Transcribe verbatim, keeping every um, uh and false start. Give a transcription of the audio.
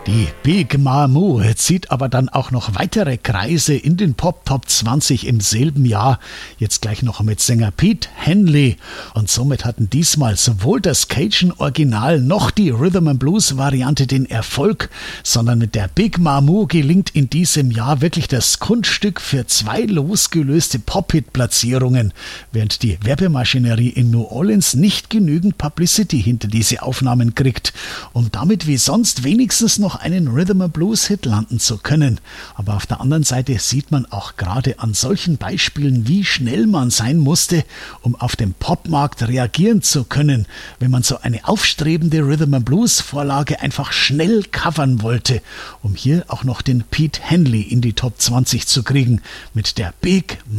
Die Big Mamu zieht aber dann auch noch weitere Kreise in den Pop Top zwanzig im selben Jahr. Jetzt gleich noch mit Sänger Pete Henley. Und somit hatten diesmal sowohl das Cajun-Original noch die Rhythm and Blues-Variante den Erfolg, sondern mit der Big Mamu gelingt in diesem Jahr wirklich das Kunststück für zwei losgelöste Pop-Hit-Platzierungen, während die Werbemaschinerie in New Orleans nicht genügend Publicity hinter diese Aufnahmen kriegt, um damit wie sonst wenigstens noch einen Rhythm and Blues Hit landen zu können. Aber auf der anderen Seite sieht man auch gerade an solchen Beispielen, wie schnell man sein musste, um auf dem Popmarkt reagieren zu können, wenn man so eine aufstrebende Rhythm and Blues Vorlage einfach schnell covern wollte, um hier auch noch den Pete Henley in die Top zwanzig zu kriegen mit der Big